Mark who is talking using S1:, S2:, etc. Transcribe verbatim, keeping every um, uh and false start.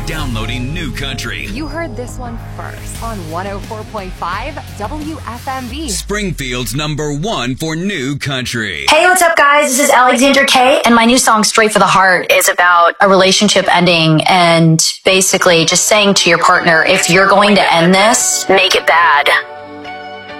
S1: Downloading New Country.
S2: You heard this one first on one oh four point five W F M V.
S1: Springfield's number one for New Country.
S3: Hey, what's up, guys? This is Alexandra Kay, and my new song, Straight for the Heart, is about a relationship ending and basically just saying to your partner, if you're going to end this, make it bad.